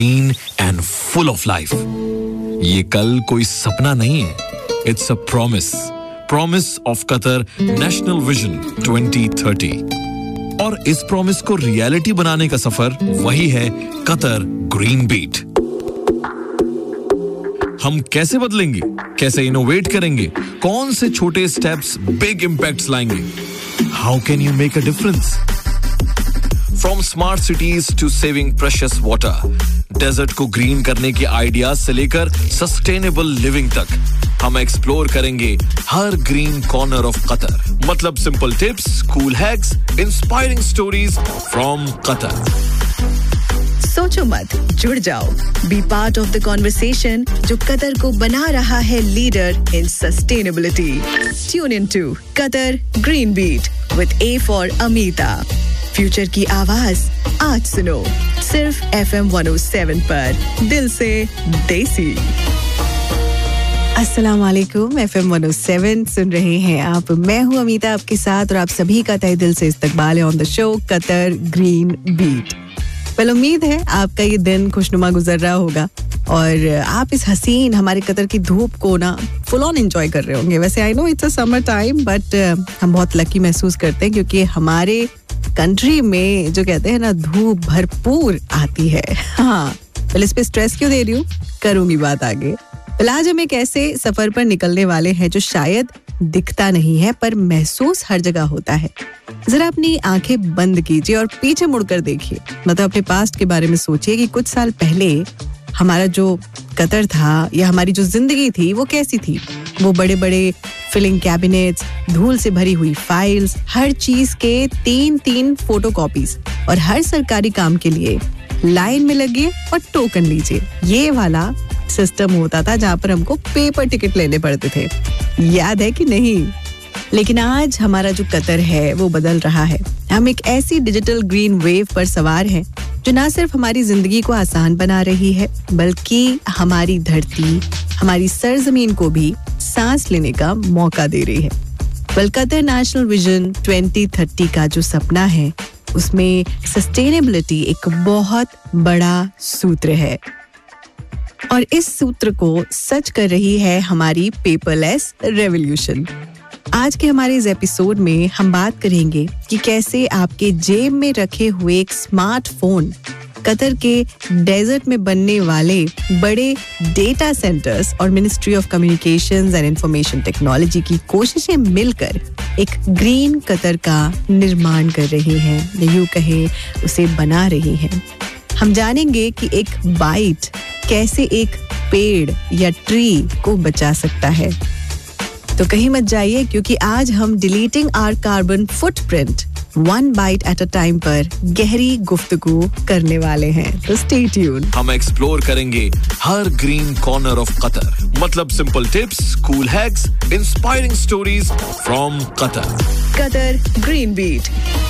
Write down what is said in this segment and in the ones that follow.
clean and full of life. ये कल कोई सपना नहीं है. It's a promise of Qatar National Vision 2030. और इस प्रॉमिस को रियलिटी बनाने का सफर वही है कतर ग्रीन बीट. हम कैसे बदलेंगे, कैसे इनोवेट करेंगे, कौन से छोटे स्टेप्स बिग इम्पैक्ट्स लाएंगे? How can you make a difference? From smart cities to saving precious water, desert को ग्रीन करने के आइडियाज से लेकर सस्टेनेबल लिविंग तक हम एक्सप्लोर करेंगे हर ग्रीन कॉर्नर ऑफ कतर. मतलब simple tips, cool hacks, inspiring stories from Qatar. सोचो मत, जुड़ जाओ. B part of the conversation जो कतर को बना रहा है leader in sustainability. Tune in to Qatar green beat with A for Amita. Future की आवाज आज सुनो सिर्फ FM 107 पर. दिल से देसी. अस्सलाम वालेकुम. FM 107 सुन रहे हैं आप. मैं हूं अमीता आपके साथ और आप सभी का तहे दिल से इस्तकबाल है on the show Qatar green beat. उम्मीद है आपका ये दिन खुशनुमा गुजर रहा होगा और आप इस हसीन हमारे कतर की धूप को ना फुल ऑन एंजॉय कर रहे होंगे. वैसे I know it's a summer time but हम बहुत लकी महसूस करते हैं क्योंकि हमारे कंट्री में जो कहते हैं ना धूप भरपूर आती है. हाँ, पहले इस पे स्ट्रेस क्यों दे रही हूँ, करूंगी बात आगे. आज हम एक ऐसे सफर पर निकलने वाले हैं जो शायद दिखता नहीं है पर महसूस हर जगह होता है. जरा अपनी आंखें बंद कीजिए और पीछे मुड़कर देखिए. मतलब अपने पास्ट के बारे में सोचिए कि कुछ साल पहले हमारा जो कतर था या हमारी जो जिंदगी थी वो कैसी थी. वो बड़े बड़े फिलिंग कैबिनेट्स, धूल से भरी हुई फाइल्स, हर चीज के 3 फोटोकॉपीज और हर सरकारी काम के लिए लाइन में लगिए और टोकन लीजिए. ये वाला सिस्टम होता था जहाँ पर हमको पेपर टिकट लेने पड़ते थे. याद है कि नहीं? लेकिन आज हमारा जो कतर है वो बदल रहा है. हम एक ऐसी डिजिटल ग्रीन वेव पर सवार हैं जो ना सिर्फ हमारी जिंदगी को आसान बना रही है बल्कि हमारी धरती, हमारी सरजमीन को भी सांस लेने का मौका दे रही है. कतर नेशनल विजन 2030 का जो सपना है उसमें सस्टेनेबिलिटी एक बहुत बड़ा सूत्र है और इस सूत्र को सच कर रही है हमारी पेपरलेस रेवोल्यूशन. आज के हमारे इस एपिसोड में हम बात करेंगे कि कैसे आपके जेब में रखे हुए एक स्मार्टफोन कतर के डेजर्ट में बनने वाले बड़े डेटा सेंटर्स और ministry of communications and information technology की कोशिशें मिलकर एक ग्रीन कतर का निर्माण कर रही हैं, यूं कहें उसे बना रही हैं. हम जानेंगे कि एक बाइट कैसे एक पेड़ या ट्री को बचा सकता है. तो कहीं मत जाइए क्योंकि आज हम deleting our carbon footprint 1 bite at a time पर गहरी गुफ्तगू करने वाले हैं. तो स्टे ट्यून. हम एक्सप्लोर करेंगे हर ग्रीन कॉर्नर ऑफ कतर. मतलब simple tips, cool hacks, inspiring stories from Qatar. Qatar green beat.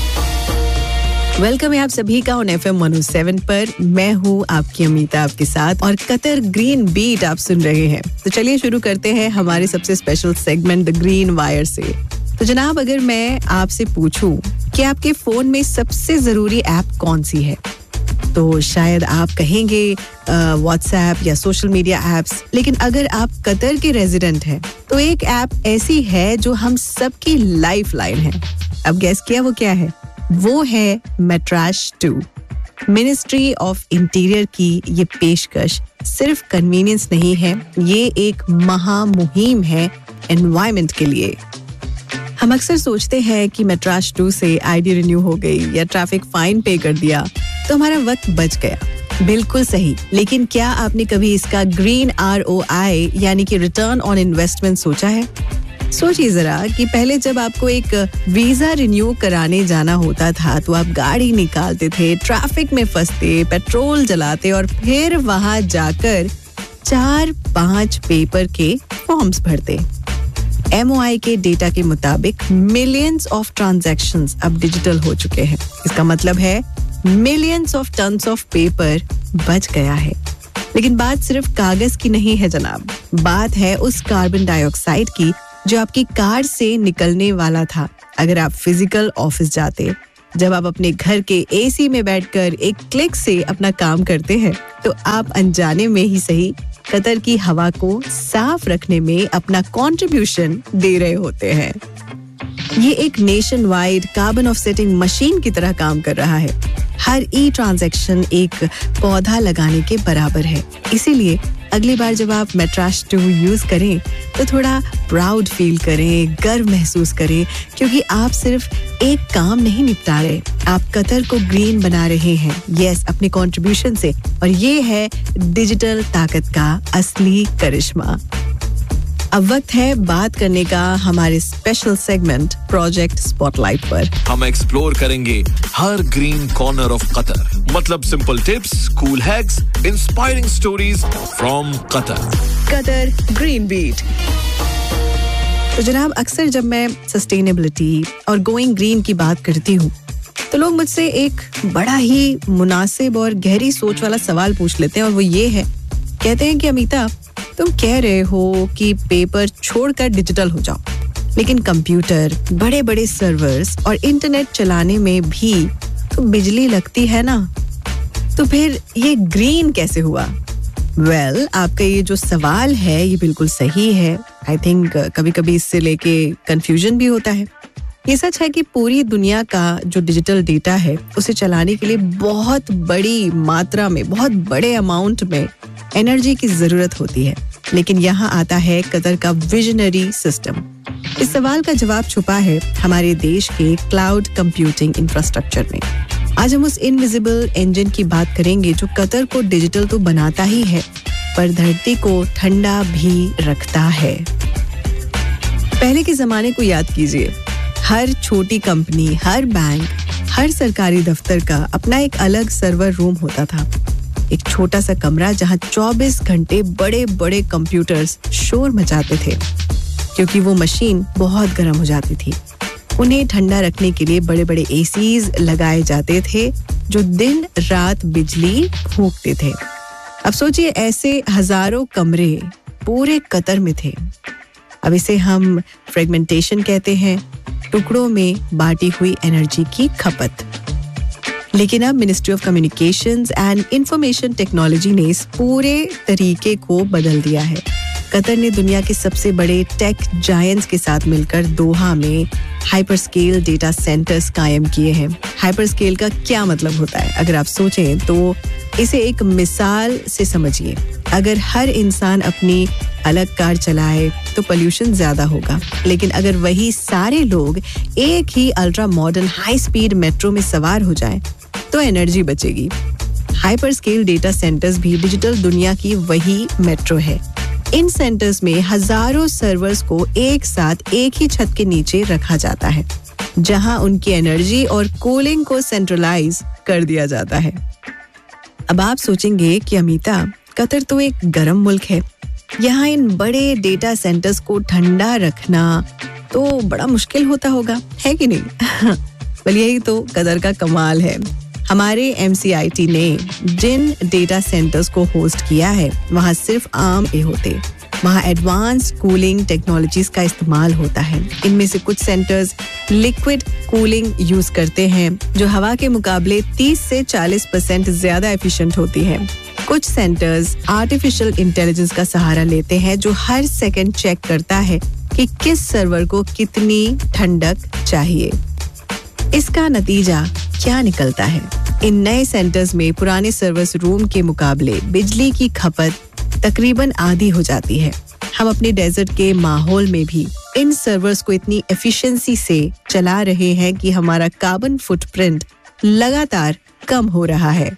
Welcome है आप सभी का ऑन FM 107 पर. मैं हूँ आपकी अमीता आपके साथ और कतर ग्रीन बीट आप सुन रहे हैं. तो चलिए शुरू करते हैं हमारे सबसे special segment the green wire से. तो जनाब, अगर मैं आपसे पूछूं कि आपके फोन में सबसे जरूरी ऐप कौन सी है तो शायद आप कहेंगे व्हाट्सएप या सोशल मीडिया एप्स. लेकिन अगर आप कतर के रेजिडेंट हैं तो एक ऐप ऐसी है जो हम सबकी लाइफ लाइन है. अब गैस किया वो क्या है? वो है मेट्राश 2. मिनिस्ट्री ऑफ इंटीरियर की ये पेशकश सिर्फ कन्वीनियंस नहीं है, ये एक महामुहिम है एनवायरनमेंट के लिए. हम अक्सर सोचते हैं कि मेट्राश 2 से आईडी रिन्यू हो गई या ट्रैफिक फाइन पे कर दिया तो हमारा वक्त बच गया. बिल्कुल सही. लेकिन क्या आपने कभी इसका ग्रीन ROI यानी कि रिटर्न ऑन इन्वेस्टमेंट सोचा है? सोचिए जरा कि पहले जब आपको एक वीजा रिन्यू कराने जाना होता था तो आप गाड़ी निकालते थे, ट्रैफिक में फंसते, पेट्रोल जलाते और फिर वहां जाकर 4-5 पेपर के फॉर्म्स भरते. MOI के डेटा के मुताबिक मिलियंस ऑफ ट्रांजैक्शंस अब डिजिटल हो चुके हैं. इसका मतलब है millions of tons of paper बच गया है. लेकिन बात सिर्फ कागज की नहीं है जनाब. बात है उस कार्बन डाइऑक्साइड की जो आपकी कार से निकलने वाला था अगर आप फिजिकल ऑफिस जाते जब आप अपने घर के एसी में बैठकर एक क्लिक से अपना काम करते हैं तो आप अनजाने में ही सही कतर की हवा को साफ रखने में अपना कंट्रीब्यूशन दे रहे होते हैं। ये एक nation wide carbon offsetting machine की तरह काम कर रहा है। हर ई ट्रांजैक्शन एक पौधा लगाने के बराबर है। इसीलिए अगली बार जब आप मैट्राश 2 यूज करें तो थोड़ा प्राउड फील करें, गर्व महसूस करें, क्योंकि आप सिर्फ एक काम नहीं निपटा रहे, आप कतर को ग्रीन बना रहे हैं, यस, अपने कंट्रीब्यूशन से। और ये है डिजिटल ताकत का असली करिश्मा। अब वक्त है बात करने का हमारे स्पेशल सेगमेंट प्रोजेक्ट स्पॉटलाइट पर। हम एक्सप्लोर करेंगे हर ग्रीन कॉर्नर ऑफ कतर, मतलब simple tips, cool hacks, inspiring stories from Qatar. Qatar green beat. तो जनाब, अक्सर जब मैं सस्टेनेबिलिटी और गोइंग ग्रीन की बात करती हूँ तो लोग मुझसे एक बड़ा ही मुनासिब और गहरी सोच वाला सवाल पूछ लेते हैं, और वो ये है, कहते हैं कि अमीता, तुम कह रहे हो कि पेपर छोड़कर डिजिटल हो जाओ, लेकिन कंप्यूटर, बड़े बड़े सर्वर्स और इंटरनेट चलाने में भी तो बिजली लगती है ना, तो फिर ये ग्रीन कैसे हुआ? वेल, आपका ये जो सवाल है ये बिल्कुल सही है। आई थिंक कभी-कभी इससे लेके कंफ्यूजन भी होता है। ये सच है कि पूरी दुनिया का जो डिजिटल डेटा है उसे चलाने के लिए बहुत बड़ी मात्रा में, बहुत बड़े अमाउंट में एनर्जी की जरूरत होती है। लेकिन यहाँ आता है कतर का विजनरी सिस्टम। इस सवाल का जवाब छुपा है हमारे देश के क्लाउड कंप्यूटिंग इंफ्रास्ट्रक्चर में। आज हम उस इनविजिबल इंजन की बात करेंगे जो कतर को डिजिटल तो बनाता ही है, पर धरती को ठंडा भी रखता है। पहले के जमाने को याद कीजिए, हर छोटी कंपनी, हर बैंक, हर सरकारी दफ्तर का अपना एक अलग सर्वर रूम होता था। एक छोटा सा कमरा जहां 24 घंटे बड़े बड़े कंप्यूटर्स शोर मचाते थे, क्योंकि वो मशीन बहुत गर्म हो जाती थी। उन्हें ठंडा रखने के लिए बड़े बड़े एसीज लगाए जाते थे जो दिन रात बिजली फूंकते थे। अब सोचिए, ऐसे हजारों कमरे पूरे कतर में थे। अब इसे हम फ्रेगमेंटेशन कहते हैं, टुकड़ों में बांटी हुई एनर्जी की खपत। लेकिन अब ministry of communications and information technology ने इस पूरे तरीके को बदल दिया है। कतर ने दुनिया के सबसे बड़े टेक जायंट्स के साथ मिलकर दोहा में हाइपरस्केल डेटा सेंटर्स कायम किए हैं। हाइपरस्केल का क्या मतलब होता है? अगर आप सोचें तो इसे एक मिसाल से समझिए। अगर हर इंसान अपनी अलग कार चलाए तो पोल्यूशन ज्यादा होगा, लेकिन अगर वही सारे लोग एक ही ultra modern high speed metro में सवार हो जाएं तो एनर्जी बचेगी। हाइपर स्केल डेटा सेंटर्स भी डिजिटल दुनिया की वही मेट्रो है। इन सेंटर्स में हजारों सर्वर्स को एक साथ एक ही छत के नीचे रखा जाता है, जहां उनकी एनर्जी और कूलिंग को सेंट्रलाइज कर दिया जाता है। अब आप सोचेंगे कि अमीता, कतर तो एक गर्म मुल्क है, यहाँ इन बड़े डेटा सेंटर्स को ठंडा रखना तो बड़ा मुश्किल होता होगा, है कि नहीं? बल यही तो कतर का कमाल है। हमारे MCIT ने जिन डेटा सेंटर्स को होस्ट किया है वहाँ सिर्फ आम होते, वहाँ एडवांस कूलिंग टेक्नोलॉजीज का इस्तेमाल होता है। इनमें से कुछ सेंटर्स लिक्विड कूलिंग यूज करते हैं जो हवा के मुकाबले 30 से 40% ज्यादा एफिशिएंट होती है। कुछ सेंटर्स आर्टिफिशियल इंटेलिजेंस का सहारा लेते हैं जो हर सेकंड चेक करता है कि किस सर्वर को कितनी ठंडक चाहिए। इसका नतीजा क्या निकलता है? इन नए सेंटर्स में पुराने सर्वर्स रूम के मुकाबले बिजली की खपत तकरीबन आधी हो जाती है। हम अपने डेजर्ट के माहौल में भी इन सर्वर्स को इतनी एफिशिएंसी से चला रहे हैं कि हमारा कार्बन फुटप्रिंट लगातार कम हो रहा है।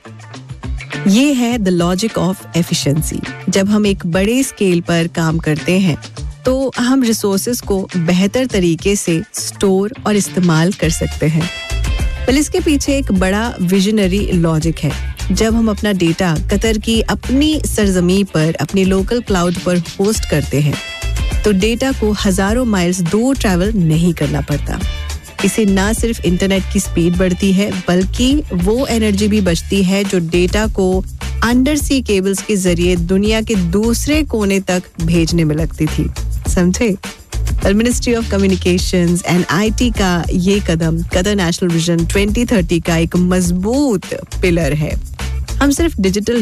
ये है द लॉजिक ऑफ एफिशिएंसी। जब हम एक बड़े स्केल पर काम करते हैं तो हम रिसोर्सेज को बेहतर तरीके से स्टोर और इस्तेमाल कर सकते हैं। पर इसके पीछे एक बड़ा विजनरी लॉजिक है। जब हम अपना डेटा कतर की अपनी सरजमी पर, अपनी लोकल क्लाउड पर होस्ट करते हैं तो डेटा को हजारों माइल्स दूर ट्रैवल नहीं करना पड़ता। इससे ना सिर्फ इंटरनेट की स्पीड बढ़ती है बल्कि वो एनर्जी भी बचती है जो डेटा को अंडर सी केबल्स के जरिए दुनिया के दूसरे कोने तक भेजने में लगती थी। समझे? Ministry of communications and IT का ये कदम कतर नेशनल विजन 2030 का एक मजबूत पिलर है. हम सिर्फ डिजिटल